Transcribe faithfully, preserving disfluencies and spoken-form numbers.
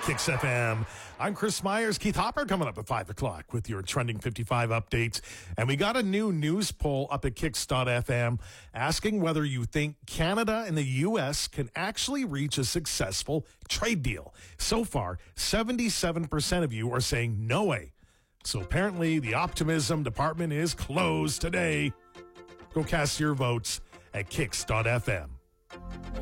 Kicks F M. I'm Chris Myers. Keith Hopper coming up at five o'clock with your Trending fifty-five updates. And we got a new news poll up at kicks dot f m asking whether you think Canada and the U S can actually reach a successful trade deal. So far, seventy-seven percent of you are saying no way. So apparently the optimism department is closed today. Go cast your votes at kicks dot f m.